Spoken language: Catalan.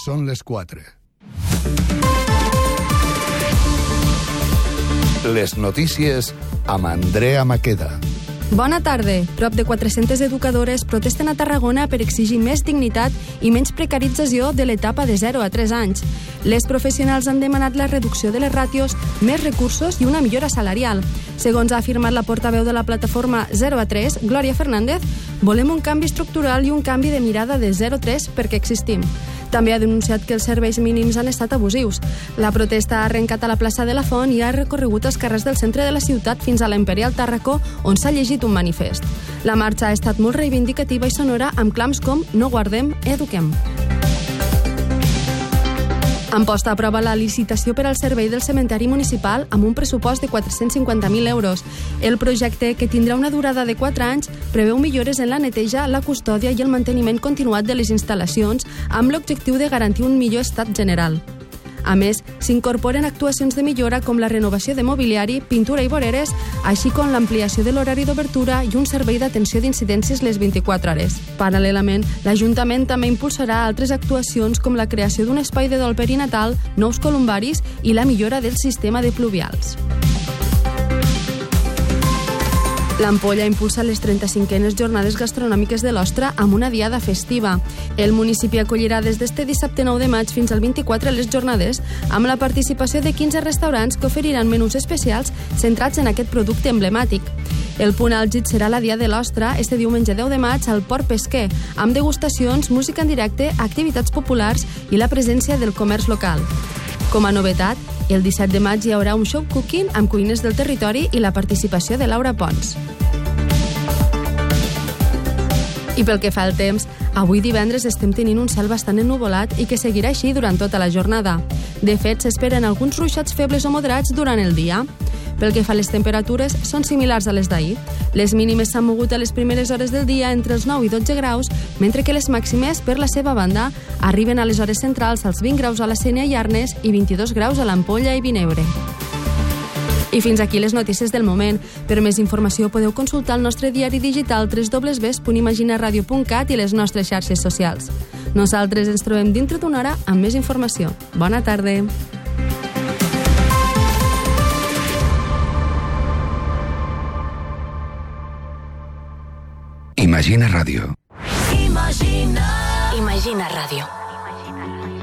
Són les 4. Les notícies amb Andrea Maqueda. Bona tarda. Prop de 400 educadores protesten a Tarragona per exigir més dignitat i menys precarització de l'etapa de 0 a 3 anys. Les professionals han demanat la reducció de les ràtios, més recursos i una millora salarial. Segons ha afirmat la portaveu de la plataforma 0 a 3, Glòria Fernández, volem un canvi estructural i un canvi de mirada de 0 a 3 perquè existim. També ha denunciat que els serveis mínims han estat abusius. La protesta ha arrencat a la plaça de la Font i ha recorregut els carrers del centre de la ciutat fins a l'Imperial Tàrraco, on s'ha llegit un manifest. La marxa ha estat molt reivindicativa i sonora amb clams com "No guardem, eduquem". Han posta a prova la licitació per al servei del cementeri municipal amb un pressupost de 450.000 euros. El projecte, que tindrà una durada de 4 anys, preveu millores en la neteja, la custòdia i el manteniment continuat de les instal·lacions amb l'objectiu de garantir un millor estat general. A més, s'incorporen actuacions de millora com la renovació de mobiliari, pintura i voreres, així com l'ampliació de l'horari d'obertura i un servei d'atenció d'incidències les 24 hores. Paral·lelament, l'Ajuntament també impulsarà altres actuacions com la creació d'un espai de dol perinatal, nous columbaris i la millora del sistema de pluvials. L'Ampolla impulsa les 35enes jornades gastronòmiques de l'Ostra amb una diada festiva. El municipi acollirà des d'este dissabte 9 de maig fins al 24 les jornades, amb la participació de 15 restaurants que oferiran menús especials centrats en aquest producte emblemàtic. El punt àlgid serà la Dia de l'Ostra, este diumenge 10 de maig al Port Pesquer, amb degustacions, música en directe, activitats populars i la presència del comerç local. Com a novetat, el 17 de maig hi haurà un show cooking amb cuines del territori i la participació de Laura Pons. I pel que fa al temps, avui divendres estem tenint un cel bastant ennuvolat i que seguirà així durant tota la jornada. De fet, s'esperen alguns ruixats febles o moderats durant el dia. Pel que fa a les temperatures, són similars a les d'ahir. Les mínimes s'han mogut a les primeres hores del dia entre els 9 i 12 graus, mentre que les màximes, per la seva banda, arriben a les hores centrals als 20 graus a la Sénia i Arnes i 22 graus a l'Ampolla i Vinebre. I fins aquí les notícies del moment. Per més informació podeu consultar el nostre diari digital www.imaginaradio.cat i les nostres xarxes socials. Nosaltres ens trobem dintre d'una hora amb més informació. Bona tarda. Imagina Ràdio. Imagina Ràdio.